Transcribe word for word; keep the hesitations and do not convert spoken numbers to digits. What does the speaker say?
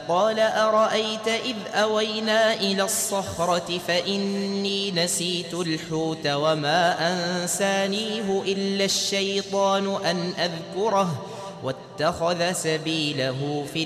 قال أرأيت إذ أوينا إلى الصخرة فإني نسيت الحوت وما أنسانيه إلا الشيطان أن أذكره واتخذ سبيله في